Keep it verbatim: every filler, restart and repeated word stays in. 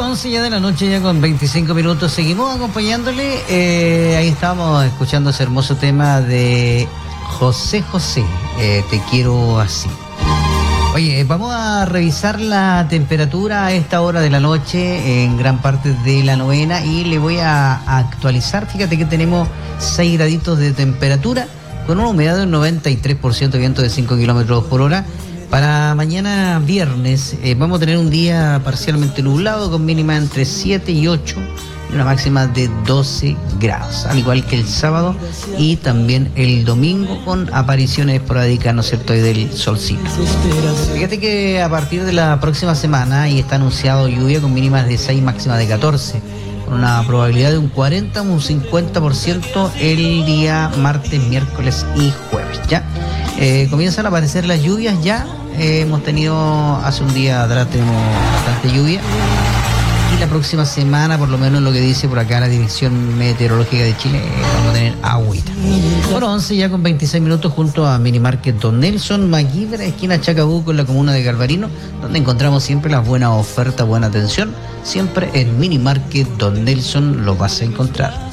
once ya de la noche, ya con veinticinco minutos, seguimos acompañándole. Eh, ahí estamos escuchando ese hermoso tema de José José, eh, Te quiero así. Oye, vamos a revisar la temperatura a esta hora de la noche en gran parte de la novena y le voy a actualizar. Fíjate que tenemos seis graditos de temperatura con una humedad del noventa y tres por ciento, viento de cinco kilómetros por hora. Para mañana viernes eh, vamos a tener un día parcialmente nublado con mínima entre siete y ocho y una máxima de doce grados, al igual que el sábado y también el domingo con apariciones esporádicas, ¿no es cierto?, del solcito. Fíjate que a partir de la próxima semana y está anunciado lluvia con mínimas de seis, máximas de catorce, con una probabilidad de un cuarenta o un cincuenta por ciento el día martes, miércoles y jueves, ¿ya? Eh, comienzan a aparecer las lluvias ya. Eh, hemos tenido, hace un día atrás tenemos bastante lluvia y la próxima semana, por lo menos lo que dice por acá la Dirección Meteorológica de Chile, eh, vamos a tener agüita. Bueno, once ya con veintiséis minutos junto a Minimarket Don Nelson, Maquibra, esquina Chacabuco, en la comuna de Galvarino, donde encontramos siempre las buenas ofertas, buena atención. Siempre en Minimarket Don Nelson lo vas a encontrar.